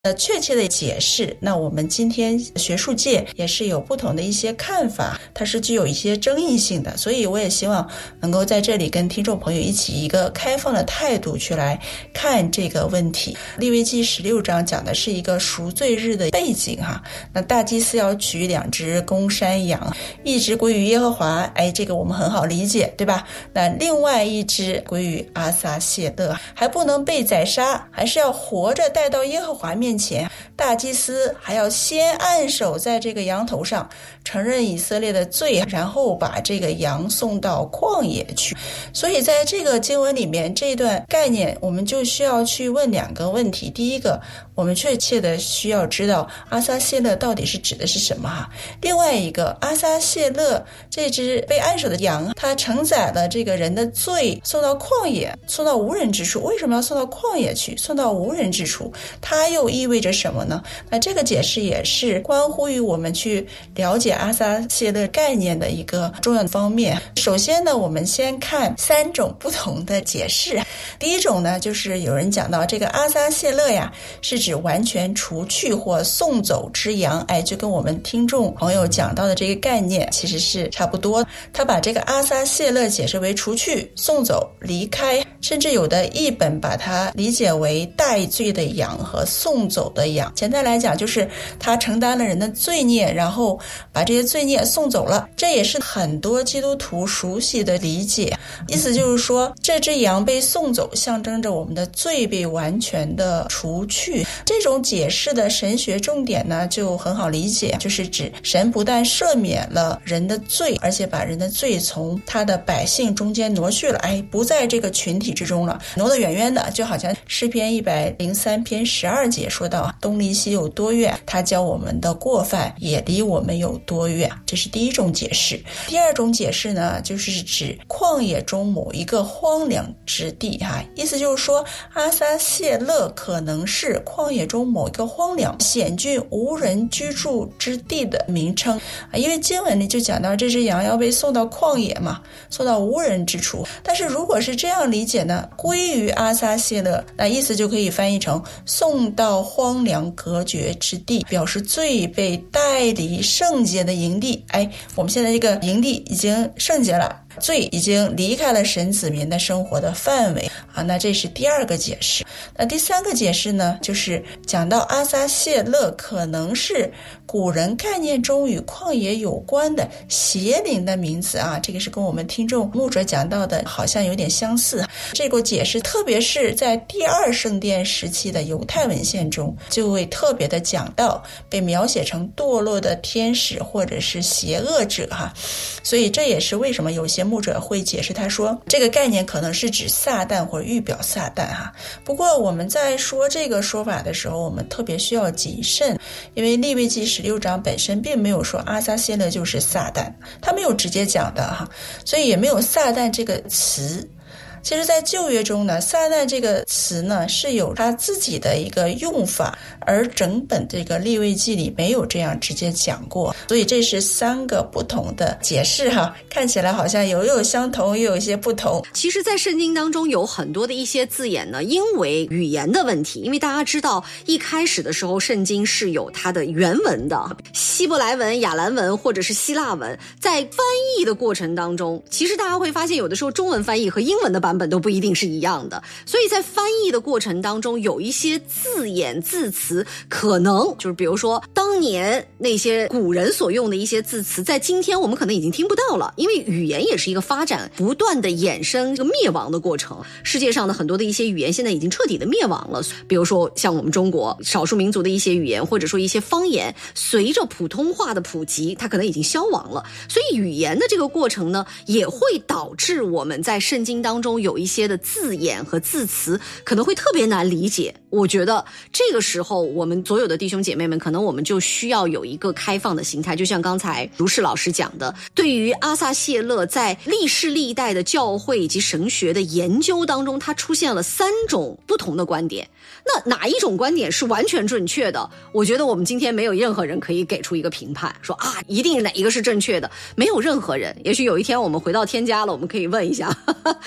确切的解释，那我们今天学术界也是有不同的一些看法，它是具有一些争议性的，所以我也希望能够在这里跟听众朋友一起一个开放的态度去来看这个问题。利未记16章讲的是一个赎罪日的背景哈，那大祭司要取2只公山羊，一只归于耶和华，这个我们很好理解，对吧？那另外一只归于阿撒谢勒，还不能被宰杀，还是要活着带到耶和华面前，大祭司还要先按手在这个羊头上，承认以色列的罪，然后把这个羊送到旷野去。所以在这个经文里面，这段概念我们就需要去问2个问题。第一个，我们确切的需要知道阿撒谢勒到底是指的是什么哈。另外一个，阿撒谢勒这只被按手的羊，它承载了这个人的罪，送到旷野，送到无人之处。为什么要送到旷野去，送到无人之处？它又意味着什么呢？那这个解释也是关乎于我们去了解阿撒谢勒概念的一个重要的方面。首先呢，我们先看3种不同的解释。第一种呢，就是有人讲到这个阿撒谢勒呀，是指完全除去或送走之羊，就跟我们听众朋友讲到的这个概念其实是差不多。他把这个阿撒谢勒解释为除去、送走、离开，甚至有的译本把它理解为带罪的羊和送走的羊。简单来讲，就是他承担了人的罪孽，然后把这些罪孽送走了。这也是很多基督徒熟悉的理解，意思就是说，这只羊被送走，象征着我们的罪被完全的除去。这种解释的神学重点呢，就很好理解，就是指神不但赦免了人的罪，而且把人的罪从他的百姓中间挪去了，不在这个群体之中了，挪得远远的，就好像诗篇103篇12节说到，东离西有多远，他叫我们的过犯也离我们有多远。这是第一种解释。第二种解释呢，就是指旷野中某一个荒凉之地意思就是说，阿撒谢勒可能是旷野中某一个荒凉险峻无人居住之地的名称因为经文里就讲到这只羊要被送到旷野嘛，送到无人之处。但是如果是这样理解呢，归于阿撒谢勒，那意思就可以翻译成送到荒凉隔绝之地，表示罪被带离圣洁的营地。我们现在这个营地已经圣洁了，罪已经离开了神子民的生活的范围那这是第2个解释。那第3个解释呢，就是讲到阿撒谢勒可能是古人概念中与旷野有关的邪灵的名字这个是跟我们听众牧者讲到的好像有点相似。这个解释特别是在第2圣殿时期的犹太文献中，就会特别的讲到被描写成堕落的天使或者是邪恶者所以这也是为什么有些牧者会解释他说这个概念可能是指撒旦或者预表撒旦不过我们在说这个说法的时候，我们特别需要谨慎，因为利未记16章本身并没有说阿撒谢勒就是撒旦，他没有直接讲的所以也没有撒旦这个词。其实在旧约中呢，撒旦这个词呢是有他自己的一个用法，而整本这个利未记里没有这样直接讲过，所以这是3个不同的解释看起来好像有相同又有一些不同。 其实在圣经当中有很多的一些字眼呢，因为语言的问题，因为大家知道一开始的时候圣经是有它的原文的，希伯来文、亚兰文或者是希腊文，在翻译的过程当中，其实大家会发现有的时候中文翻译和英文的版本都不一定是一样的，所以在翻译的过程当中，有一些字眼字词可能就是比如说当年那些古人所用的一些字词，在今天我们可能已经听不到了，因为语言也是一个发展不断的衍生这个灭亡的过程。世界上的很多的一些语言现在已经彻底的灭亡了，比如说像我们中国少数民族的一些语言，或者说一些方言，随着普通话的普及，它可能已经消亡了。所以语言的这个过程呢，也会导致我们在圣经当中有一些的字眼和字词可能会特别难理解。我觉得这个时候我们所有的弟兄姐妹们，可能我们就需要有一个开放的心态，就像刚才如是老师讲的，对于阿撒谢勒在历世历代的教会以及神学的研究当中，它出现了3种不同的观点。那哪一种观点是完全正确的？我觉得我们今天没有任何人可以给出一个评判，说一定哪一个是正确的，没有任何人。也许有一天我们回到天家了，我们可以问一下主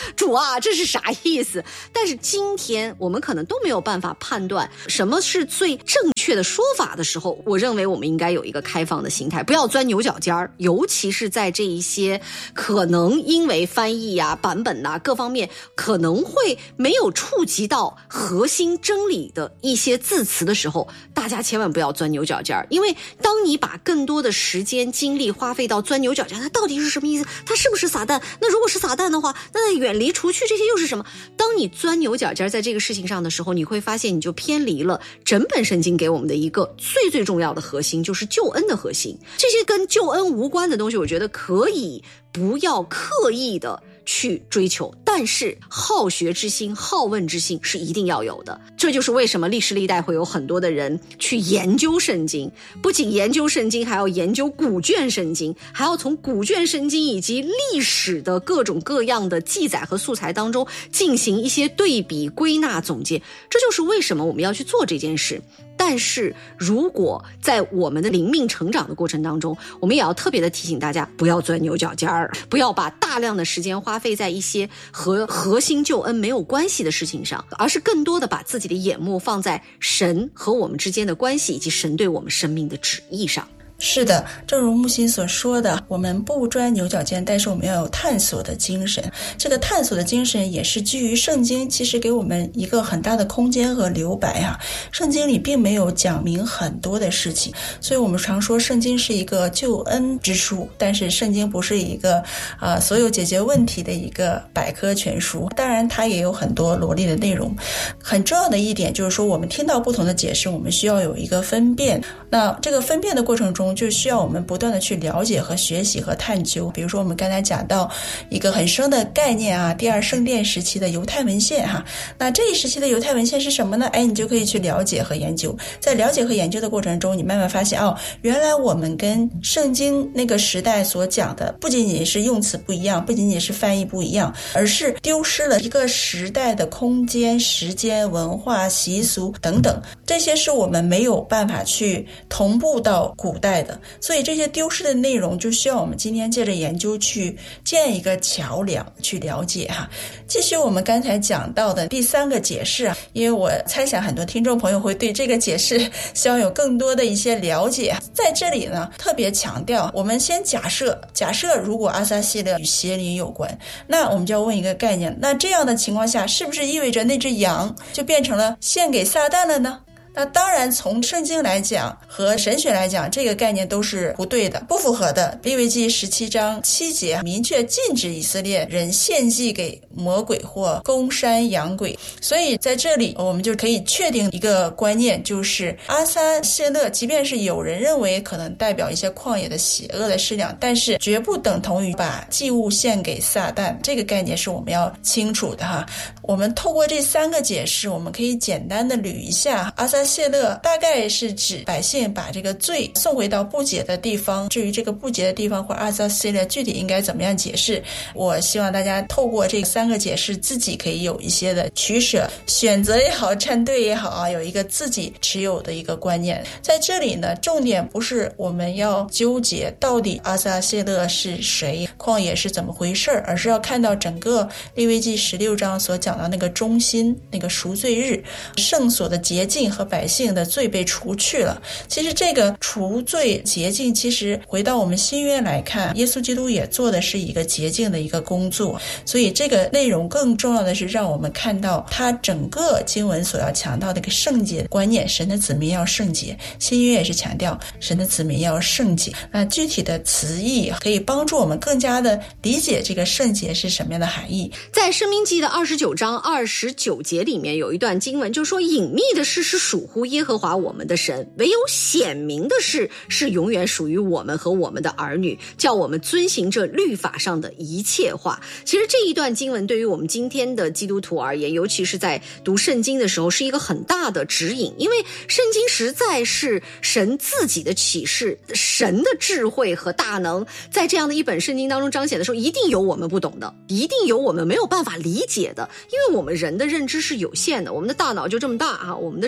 啊，这是啥意思？但是今天我们可能都没有办法判断什么是最正确的说法的时候，我认为我们应该有一个开放的心态，不要钻牛角尖儿，尤其是在这一些可能因为翻译啊、版本啊各方面可能会没有触及到核心真理的一些字词的时候，大家千万不要钻牛角尖儿，因为当你把更多的时间精力花费到钻牛角尖，它到底是什么意思？它是不是撒旦？那如果是撒旦的话，那远离除去这些又是什么？当你钻牛角尖在这个事情上的时候，你会发现你就偏离了整本圣经给我们的一个最重要的核心，就是救恩的核心。这些跟救恩无关的东西，我觉得可以不要刻意的去追求，但是好学之心、好问之心是一定要有的。这就是为什么历史历代会有很多的人去研究圣经，不仅研究圣经，还要研究古卷圣经，还要从古卷圣经以及历史的各种各样的记载和素材当中进行一些对比、归纳、总结。这就是为什么我们要去做这件事。但是如果在我们的灵命成长的过程当中，我们也要特别的提醒大家，不要钻牛角尖儿，不要把大量的时间花费在一些和核心救恩没有关系的事情上，而是更多的把自己的眼目放在神和我们之间的关系以及神对我们生命的旨意上。 是的，正如木心所说的，我们不钻牛角尖，但是我们要有探索的精神。这个探索的精神也是基于圣经，其实给我们一个很大的空间和留白啊。圣经里并没有讲明很多的事情，所以我们常说圣经是一个救恩之书，但是圣经不是一个所有解决问题的一个百科全书。当然它也有很多罗列的内容。很重要的一点就是说，我们听到不同的解释，我们需要有一个分辨。那这个分辨的过程中，就需要我们不断的去了解和学习和探究。比如说我们刚才讲到一个很深的概念啊，第二圣殿时期的犹太文献哈。那这一时期的犹太文献是什么呢？你就可以去了解和研究。在了解和研究的过程中，你慢慢发现原来我们跟圣经那个时代所讲的不仅仅是用词不一样，不仅仅是翻译不一样，而是丢失了一个时代的空间、时间、文化、习俗等等，这些是我们没有办法去同步到古代的。所以这些丢失的内容就需要我们今天借着研究去建一个桥梁去了解哈。继续我们刚才讲到的第三个解释啊，因为我猜想很多听众朋友会对这个解释希望有更多的一些了解。在这里呢，特别强调，我们先假设如果阿撒西勒与邪灵有关，那我们就要问一个概念，那这样的情况下，是不是意味着那只羊就变成了献给撒旦了呢？那当然从圣经来讲和神学来讲，这个概念都是不对的，不符合的。利未记17章7节明确禁止以色列人献祭给魔鬼或公山养鬼。所以在这里我们就可以确定一个观念，就是阿撒谢勒即便是有人认为可能代表一些旷野的邪恶的势力，但是绝不等同于把祭物献给撒旦，这个概念是我们要清楚的哈。我们透过这三个解释，我们可以简单的捋一下，阿撒谢勒大概是指百姓把这个罪送回到不洁的地方。至于这个不洁的地方或阿撒谢勒具体应该怎么样解释，我希望大家透过这三个解释自己可以有一些的取舍，选择也好，站队也好啊，有一个自己持有的一个观念。在这里呢，重点不是我们要纠结到底阿撒谢勒是谁，旷野是怎么回事，而是要看到整个利未记16章所讲到那个中心，那个赎罪日，圣所的洁净和百姓的罪被除去了。其实这个除罪洁净，其实回到我们新约来看，耶稣基督也做的是一个洁净的一个工作。所以这个内容更重要的是让我们看到他整个经文所要强调的一个圣洁观念，神的子民要圣洁。新约也是强调神的子民要圣洁。那具体的词义可以帮助我们更加的理解这个圣洁是什么样的含义。 在申命记的29章29节里面有一段经文，就说隐秘的事是属乎耶和华我们的神，唯有显明的事是永远属于我们和我们的儿女，叫我们遵行这律法上的一切话。其实这一段经文对于我们今天的基督徒而言，尤其是在读圣经的时候，是一个很大的指引。因为圣经实在是神自己的启示，神的智慧和大能在这样的一本圣经当中彰显的时候，一定有我们不懂的，一定有我们没有办法理解的。因为我们人的认知是有限的，我们的大脑就这么大啊，我们的智慧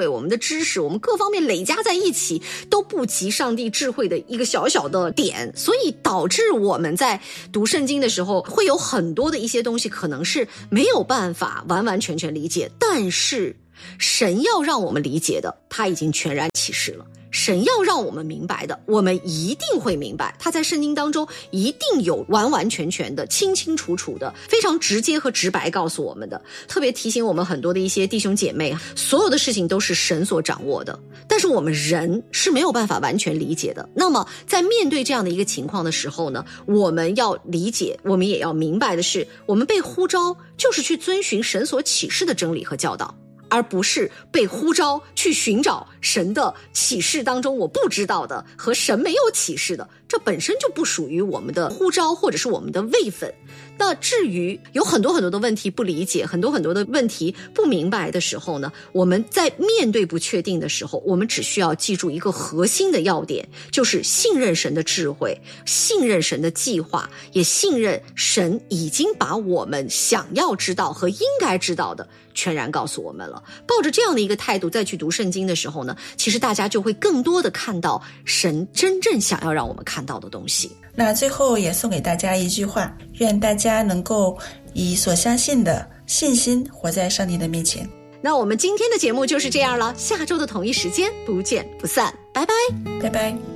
我们的知识，我们各方面累加在一起都不及上帝智慧的一个小小的点，所以导致我们在读圣经的时候会有很多的一些东西可能是没有办法完完全全理解，但是神要让我们理解的他已经全然启示了，神要让我们明白的我们一定会明白，他在圣经当中一定有完完全全的清清楚楚的非常直接和直白告诉我们的，特别提醒我们很多的一些弟兄姐妹，所有的事情都是神所掌握的，但是我们人是没有办法完全理解的。那么在面对这样的一个情况的时候呢，我们要理解，我们也要明白的是，我们被呼召就是去遵循神所启示的真理和教导，而不是被呼召去寻找神的启示当中我不知道的和神没有启示的，这本身就不属于我们的呼召或者是我们的位分。那至于有很多很多的问题不理解，很多很多的问题不明白的时候呢，我们在面对不确定的时候，我们只需要记住一个核心的要点，就是信任神的智慧，信任神的计划，也信任神已经把我们想要知道和应该知道的全然告诉我们了。抱着这样的一个态度再去读圣经的时候呢，其实大家就会更多的看到神真正想要让我们看到的东西。 那最后也送给大家一句话，愿大家能够以所相信的信心活在上帝的面前。 那我们今天的节目就是这样了，下周的同一时间不见不散，拜拜， 拜拜。